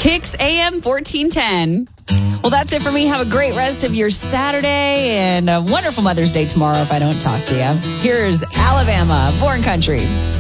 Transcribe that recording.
Kicks AM 1410. Well, that's it for me. Have a great rest of your Saturday and a wonderful Mother's Day tomorrow if I don't talk to you. Here's Alabama, Born Country.